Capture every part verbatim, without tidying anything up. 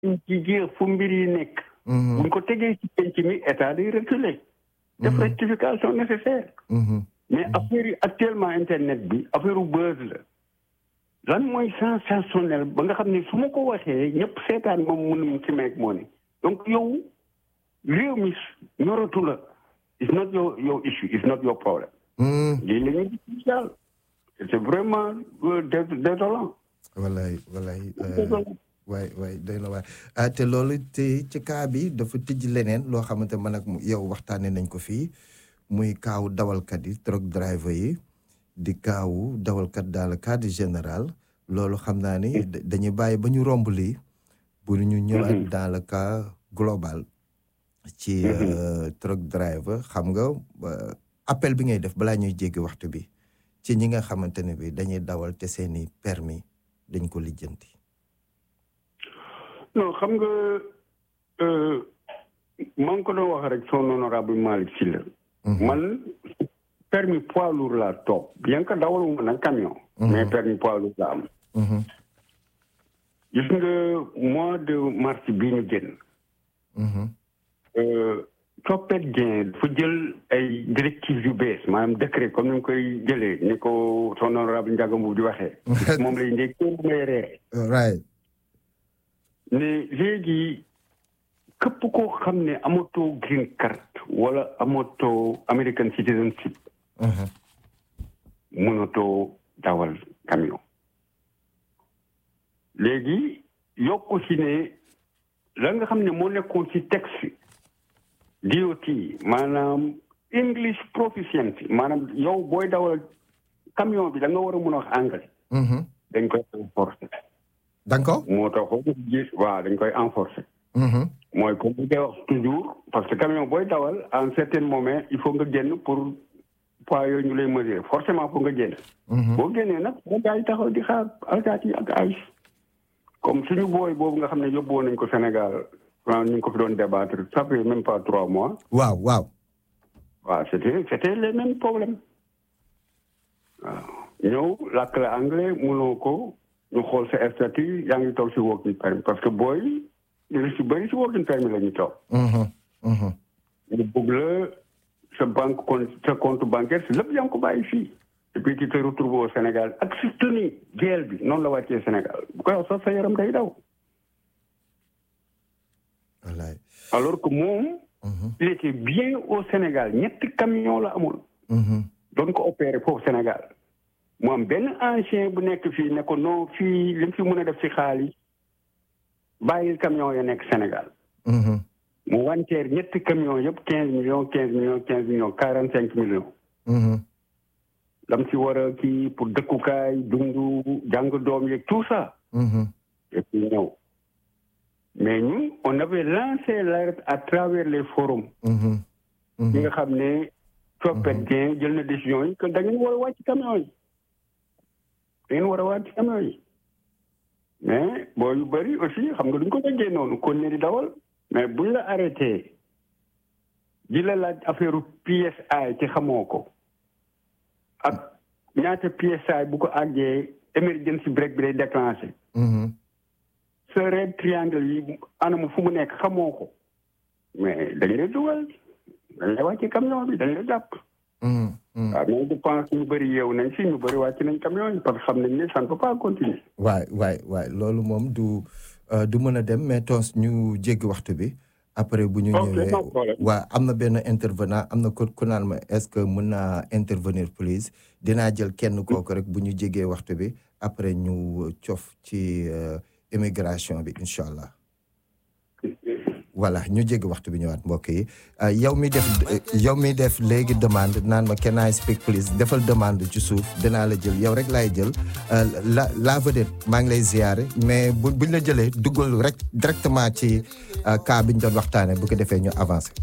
ci jeex fu mbir yi nekk. buñ ko tegee ci penc mi état day reculer. def rectification nécessaire. mais affaire yi actuellement internet bi affaire u buzz la. lan mooy sensationnel ba nga xam ne su ma ko waxee ñëpp seetaan moom mënum ci meeg moo ne donc yow réew mi ñoratu la it's not your your issue it's not your problem. lii la ñuy gis daal c'est vraiment désolant. wallaay wallaay. waay waay doy na waay te loolu te ci cas bi dafa tijji leneen loo xamante man ak yow waxtaanee nañ ko fii muy kaawu dawalkat yi truck driver yi. di kaawu dawalkat dans le cadre général loolu xam naa ni dañuy bàyyi ba ñu romb lii bu ñu ñëwaat dans le cas global ci truck driver xam nga appel bi ngay def balaa ñuy jéggi waxtu bi ci ñi nga xamante ne bi dañuy dawal te seeni permis dañ ko lijjanti. non xam nga maa ngi ko doon wax rek son honorable Malick Sylla man permis poids lourd laa toog bien que dawaluma nag camion. mais permis poids lourd laa am. gis nga mois de mars bii ñu génn. Coppet Dieng dafa jël ay directives yu bees maanaam décret comme ni ñu koy jëlee ni ko son honorable Ndiaga Mbow di waxee. moom lay ndékkee may reer. right. ne léegi képp koo xam ne amatoo green card wala amatoo American citizenship. mënatoo dawal camion. léegi yokku ci ne la nga xam ne moo nekkoon ci texte D O T maanaam English proficiency maanaam yow booy dawal camion bi da nga war a mën a wax anglais. dañ koy renforcer. d'accord moo tax gis waaw dañ koy renforcer. mooy comme bu koy wax toujours parce que camion booy dawal à un certain moment il faut nga génn pour. poids yooyu ñu lay mesurer forcément pour nga génn. boo génnee nag ba gars yi taxaw di xaar alkaati yi ak ay comme suñu booy boobu nga xam ne yóbbu woon nañ ko Sénégal ñu ngi ko fi doon débattre ça fait même pas trois mois. waaw waaw. waaw c'était c'était les mêmes problèmes. waaw ñëw làkk la anglais mënoo ko ñu xool sa statut yaa ngi toog si working permit parce que booy ñu si bëri si working permit la ñu toog. ñu bëgg la. sa banque compte sa compte bancaire si lépp yaa ngi ko bàyyi fii et puis tu te retrouves au Sénégal ak surtout ni gel bi noonu la wàccee Sénégal bu koy wax sax sa yaram day daw. wallaay. alors que moom. il était bien au Sénégal ñetti camion la amul. doon ko opéré foofu Sénégal. mu am benn ancien bu nekk fii ne ko non fii li mu fi mën a def si xaalis bàyyil camion ya nekk Sénégal. mu wanteer ñetti camion yëpp quinze millions quinze millions quinze millions quarante cinq millions. lam ci war a kii pour dëkkukaay dundu jàng doom yeeg tout ça. et puis ñëw mais ñun on avait lancé l'alerte à travers les forums. ñi nga xam ne Coppet Dieng jël na décision yi que da ngeen war a wàcc camion yi da ngeen war a wàcc camion yi mais boo yu bëri aussi xam nga duñ ko déggee noonu kon ne di dawal. mais buñ la arrêté di la laaj affaire P S I te xamoo ko ak ñaata P S I bu ko àggee emergency break bi day déclenché. sa red triangle yi anam fu mu nekk xamoo ko mais dañ lay dugal dañ lay wàcce camion bi dañ lay jàpp. waaw mais je pense ñu bëri yeewu nañ si ñu bëri wàcc nañ camion yi parce que xam nañ ne ça ne peut pas continuer. waay waay waay loolu moom du. du mën a dem mais toos ñu jéggi waxtu bi après bu ñu ñëwee waa am na benn intervenant am na ko ku naan ma est-ce que mën naa intervenir please dinaa jël kenn kooku rek bu ñu jéggee waxtu bi après ñu cof ci immigration bi incha allah voilà ñu jéggi waxtu bi ñëwaat mbokk yi yow mi def yow mi def léegi demande naan ma can I speak please defal demande ci suuf dinaa la jël yow rek laay jël la la vedette maa ngi lay ziyaare mais bu buñ la jëlee duggal rek directement ci cas bi ñu doon waxtaane bu ko defee ñu avancé.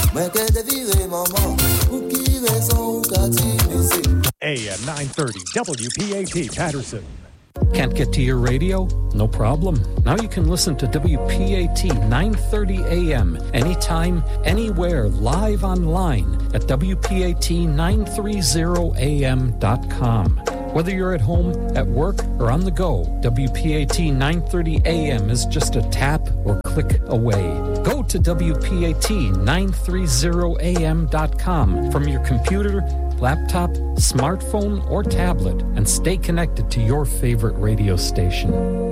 A M nine thirty W P A T Patterson. Can't get to your radio? No problem. Now you can listen to W P A T nine thirty A M anytime, anywhere, live online at W P A T nine thirty A M dot com. Whether you're at home, at work, or on the go, W P A T nine thirty A M is just a tap or click away. Go to W P A T nine thirty A M dot com from your computer, laptop, smartphone, or tablet and stay connected to your favorite radio station.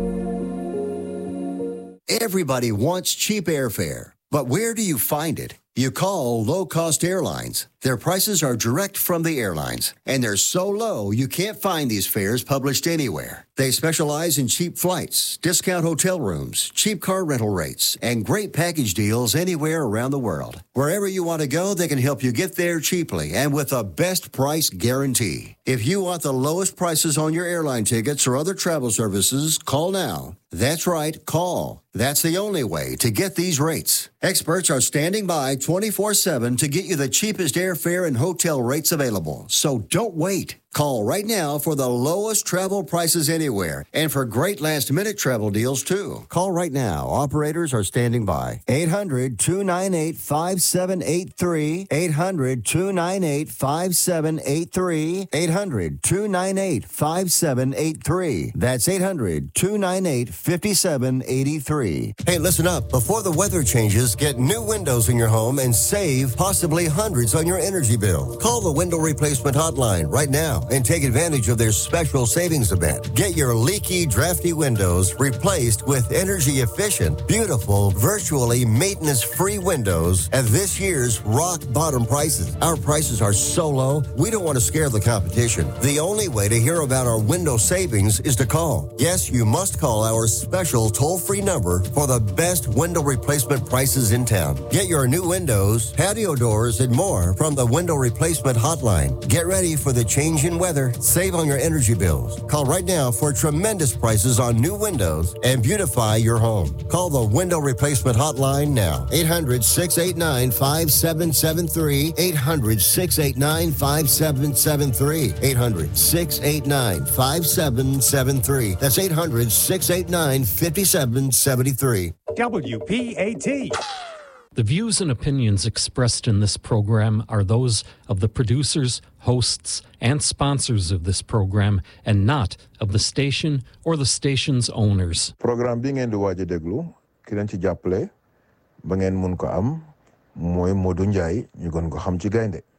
Everybody wants cheap airfare, but where do you find it? You call low-cost airlines. Their prices are direct from the airlines, and they're so low you can't find these fares published anywhere. They specialize in cheap flights, discount hotel rooms, cheap car rental rates, and great package deals anywhere around the world. Wherever you want to go, they can help you get there cheaply and with a best price guarantee. If you want the lowest prices on your airline tickets or other travel services, call now. That's right, call. That's the only way to get these rates. Experts are standing by twenty-four seven to get you the cheapest airfare and hotel rates available. So don't wait. Call right now for the lowest travel prices anywhere and for great last-minute travel deals, too. Call right now. Operators are standing by. eight hundred, two nine eight, five seven eight three. eight hundred, two nine eight, five seven eight three. eight hundred, two nine eight, five seven eight three. That's eight hundred, two nine eight, five seven eight three. Hey, listen up. Before the weather changes, get new windows in your home and save possibly hundreds on your energy bill. Call the Window Replacement Hotline right now and take advantage of their special savings event. Get your leaky, drafty windows replaced with energy-efficient, beautiful, virtually maintenance-free windows at this year's rock-bottom prices. Our prices are so low, we don't want to scare the competition. The only way to hear about our window savings is to call. Yes, you must call our special toll-free number for the best window replacement prices in town. Get your new windows, patio doors, and more from the Window Replacement Hotline. Get ready for the change in weather. Save on your energy bills. Call right now for tremendous prices on new windows and beautify your home. Call the Window Replacement Hotline now. eight hundred, six eight nine, five seven seven three. eight hundred, six eight nine, five seven seven three. eight hundred, six eight nine, five seven seven three. That's eight hundred, six eight nine, five seven seven three. W P A T. The views and opinions expressed in this program are those of the producers, hosts, and sponsors of this program, and not of the station or the station's owners. Program bi ngeen di waaj a déglu ki leen ci jàppale ba ngeen mun ko am mooy Modou Ndiaye ñu gën ko xam ci Gaynde